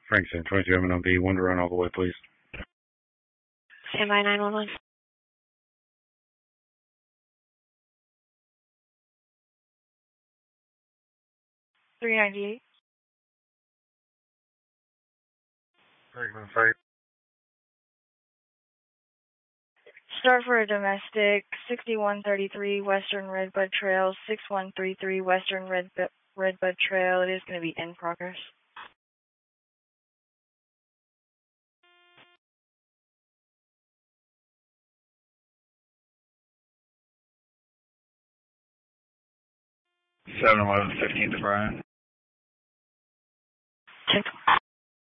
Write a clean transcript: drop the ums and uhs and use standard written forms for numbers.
Frankston, 22 MNLB, one to run all the way, please. Stand by 911. 398. Fight. Start for a domestic, 6133 Western Redbud Trail, 6133 Western Redbud Trail. It is going to be in progress. Seven 11 15th Brian. 10.